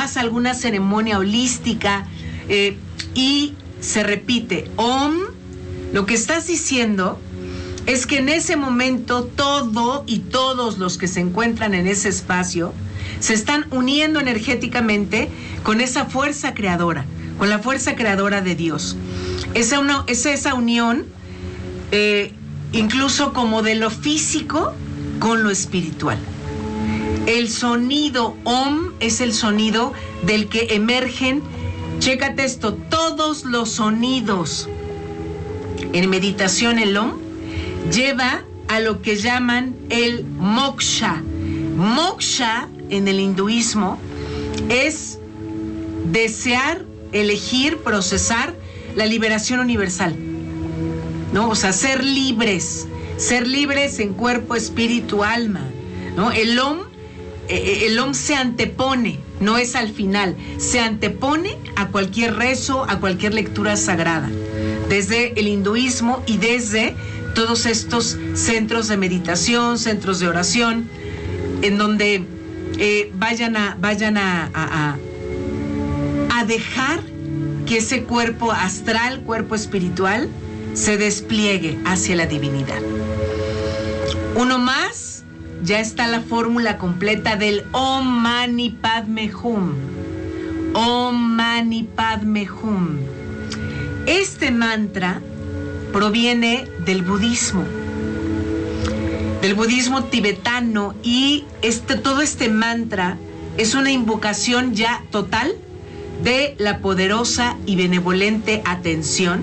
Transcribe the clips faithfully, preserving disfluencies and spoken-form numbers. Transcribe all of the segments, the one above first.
vas a alguna ceremonia holística eh, y se repite Om, lo que estás diciendo es que en ese momento todo y todos los que se encuentran en ese espacio se están uniendo energéticamente con esa fuerza creadora, con la fuerza creadora de Dios. Esa, una, es esa unión, eh, incluso como de lo físico con lo espiritual. El sonido Om es el sonido del que emergen, chécate esto, todos los sonidos. En meditación el Om lleva a lo que llaman el moksha. Moksha en el hinduismo es desear, elegir, procesar la liberación universal, ¿no? O sea, ser libres, ser libres en cuerpo, espíritu, alma, ¿no? El Om, eh, el Om se antepone, no es al final, se antepone a cualquier rezo, a cualquier lectura sagrada, desde el hinduismo y desde todos estos centros de meditación, centros de oración, en donde eh, vayan a, vayan a, a, a, a dejar que ese cuerpo astral, cuerpo espiritual, se despliegue hacia la divinidad. Uno más, ya está la fórmula completa del Om Mani Padme Hum. Om Mani Padme Hum. Este mantra proviene del budismo, del budismo tibetano, y este, todo este mantra es una invocación ya total de la poderosa y benevolente atención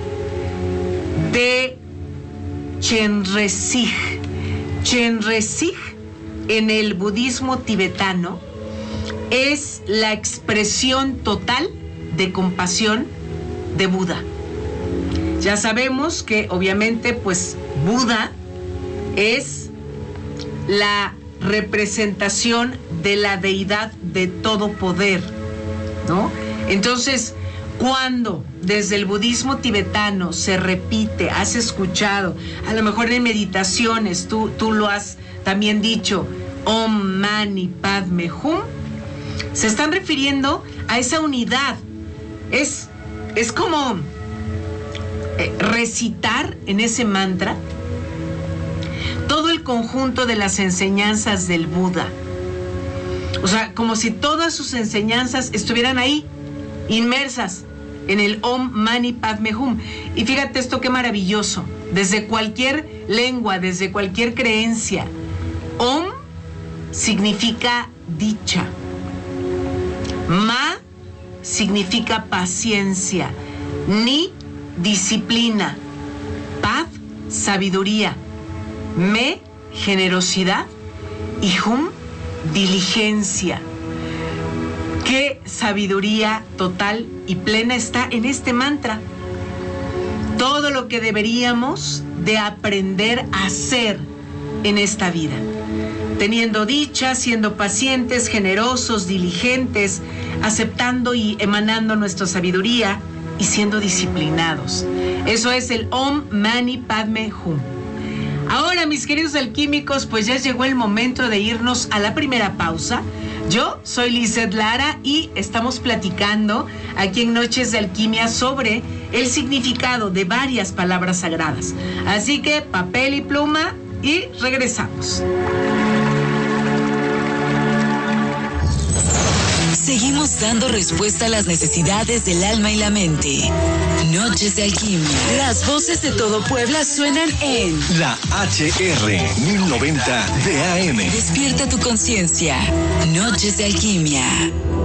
de Chenrezig. Chenrezig en el budismo tibetano es la expresión total de compasión de Buda. Ya sabemos que obviamente pues Buda es la representación de la deidad de todo poder, ¿no? Entonces, cuando desde el budismo tibetano se repite, has escuchado, a lo mejor en meditaciones, tú, tú lo has también dicho, Om Mani Padme Hum, se están refiriendo a esa unidad. Es, es como eh, recitar en ese mantra todo el conjunto de las enseñanzas del Buda. O sea, como si todas sus enseñanzas estuvieran ahí, inmersas en el Om Mani Padme Hum. Y fíjate esto qué maravilloso. Desde cualquier lengua, desde cualquier creencia, Om significa dicha. Ma significa paciencia. Ni, disciplina. Pad, sabiduría. Me, generosidad. Y Hum, diligencia. Qué sabiduría total y plena está en este mantra. Todo lo que deberíamos de aprender a hacer en esta vida. Teniendo dicha, siendo pacientes, generosos, diligentes, aceptando y emanando nuestra sabiduría y siendo disciplinados. Eso es el Om Mani Padme Hum. Ahora, mis queridos alquímicos, pues ya llegó el momento de irnos a la primera pausa. Yo soy Lizeth Lara y estamos platicando aquí en Noches de Alquimia sobre el significado de varias palabras sagradas. Así que papel y pluma y regresamos. Seguimos dando respuesta a las necesidades del alma y la mente. Noches de Alquimia. Las voces de todo Puebla suenan en la H R mil noventa de A M. Despierta tu conciencia. Noches de Alquimia.